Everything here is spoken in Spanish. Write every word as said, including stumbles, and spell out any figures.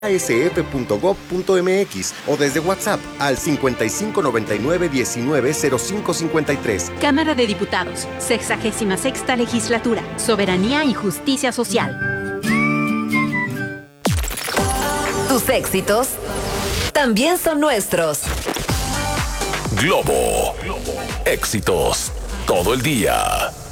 a s f punto gov punto m x o desde WhatsApp al cincuenta y cinco noventa y nueve diecinueve cero cinco cincuenta y tres. Cámara de Diputados, sexagésima sexta Legislatura, Soberanía y Justicia Social. Tus éxitos también son nuestros. Globo. Éxitos todo el día.